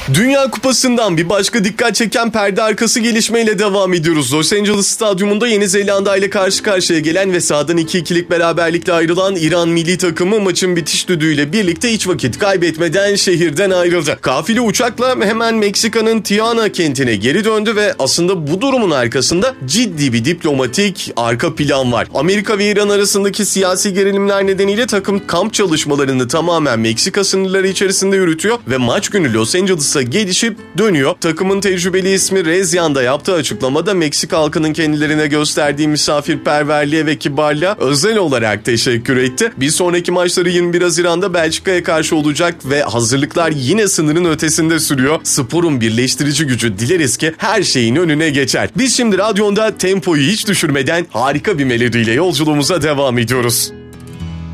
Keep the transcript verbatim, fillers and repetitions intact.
Dünya Kupası'ndan bir başka dikkat çeken perde arkası gelişmeyle devam ediyoruz. Los Angeles Stadyumunda Yeni Zelanda ile karşı karşıya gelen ve sahadan iki ikilik beraberlikle ayrılan İran milli takımı maçın bitiş düdüğüyle birlikte hiç vakit kaybetmeden şehirden ayrıldı. Kafile uçakla hemen Meksika'nın Tijuana kentine geri döndü ve aslında bu durumun arkasında ciddi bir diplomatik arka plan var. Amerika ve İran arasındaki siyasi gerilimler nedeniyle takım kamp çalışmalarını tamamen Meksika sınırları içerisinde yürütüyor ve maç günü Los Angeles'a gelişip dönüyor. Takımın tecrübeli ismi Rezyan da yaptığı açıklamada Meksika halkının kendilerine gösterdiği misafirperverliğe ve kibarlığa özel olarak teşekkür etti. Bir sonraki maçları yirmi bir Haziran'da Belçika'ya karşı olacak ve hazırlıklar yine sınırın ötesinde sürüyor. Sporun birleştirici gücü dileriz ki her şeyin önüne geçer. Biz şimdi radyonda tempoyu hiç düşürmeden harika bir melodiyle yolculuğumuza devam ediyoruz.